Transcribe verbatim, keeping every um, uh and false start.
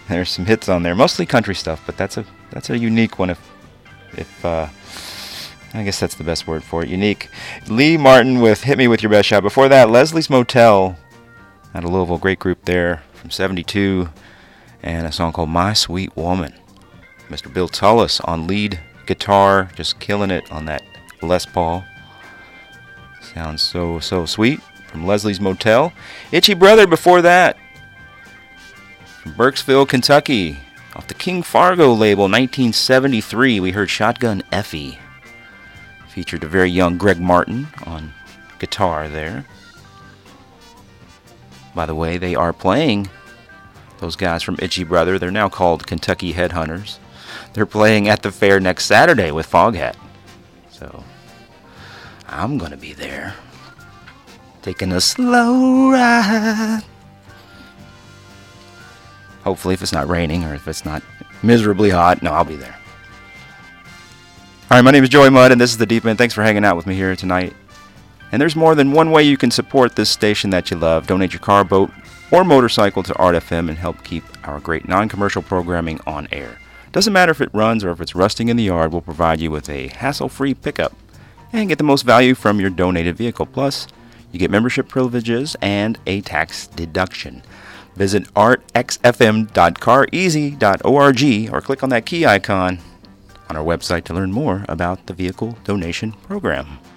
There's some hits on there, mostly country stuff, but that's a that's a unique one. If if uh, I guess that's the best word for it, unique. Lee Martin with "Hit Me With Your Best Shot." Before that, Leslie's Motel out of Louisville, great group there from seventy-two, and a song called "My Sweet Woman." Mister Bill Tullis on lead guitar, just killing it on that Les Paul. Sounds so so sweet. From Leslie's Motel. Itchy Brother before that. From Burkesville, Kentucky. Off the King Fargo label, nineteen seventy-three, we heard Shotgun Effie. Featured a very young Greg Martin on guitar there. By the way, they are playing, those guys from Itchy Brother, they're now called Kentucky Headhunters. They're playing at the fair next Saturday with Foghat. So, I'm going to be there. Taking a slow ride. Hopefully, if it's not raining or if it's not miserably hot, no, I'll be there. All right, my name is Joey Mudd, and this is The Deep End. Thanks for hanging out with me here tonight. And there's more than one way you can support this station that you love. Donate your car, boat, or motorcycle to Art F M and help keep our great non-commercial programming on air. Doesn't matter if it runs or if it's rusting in the yard, we'll provide you with a hassle-free pickup and get the most value from your donated vehicle. Plus, you get membership privileges and a tax deduction. Visit art x f m dot car easy dot org or click on that key icon on our website to learn more about the vehicle donation program.